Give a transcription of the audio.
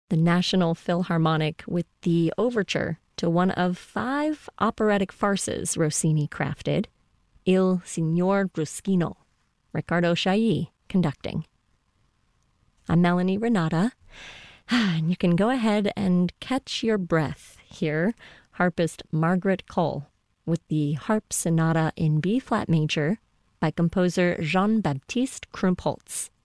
the National Philharmonic with the overture to one of 5 operatic farces Rossini crafted, Il Signor Ruschino, Riccardo Chailly conducting. I'm Melanie Renata, and you can go ahead and catch your breath here, harpist Margaret Cole, with the Harp Sonata in B-flat major by composer Jean-Baptiste Krumpholz.